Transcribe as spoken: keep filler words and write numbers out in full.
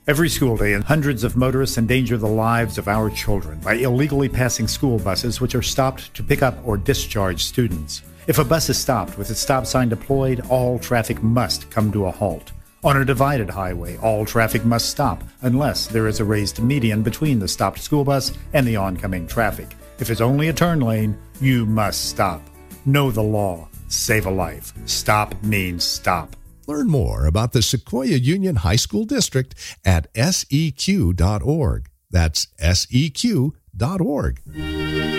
Every school day, hundreds of motorists endanger the lives of our children by illegally passing school buses which are stopped to pick up or discharge students. If a bus is stopped with its stop sign deployed, all traffic must come to a halt. On a divided highway, all traffic must stop unless there is a raised median between the stopped school bus and the oncoming traffic. If it's only a turn lane, you must stop. Know the law. Save a life. Stop means stop. Learn more about the Sequoia Union High School District at S E Q dot org. That's S E Q dot org.